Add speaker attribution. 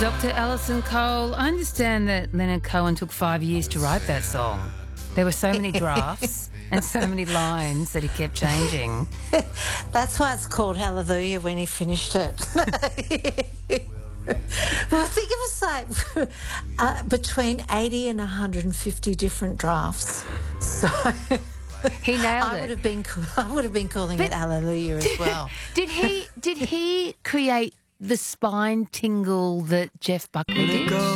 Speaker 1: Dr. Alison Cole, I understand that Leonard Cohen took 5 years to write that song. There were so many drafts and so many lines that he kept changing.
Speaker 2: That's why it's called Hallelujah when he finished it. Well, I think it was like between 80 and 150 different drafts. So
Speaker 1: He nailed
Speaker 2: I
Speaker 1: it.
Speaker 2: would have been calling it Hallelujah as well.
Speaker 1: Did he create the spine tingle that Jeff Buckley did?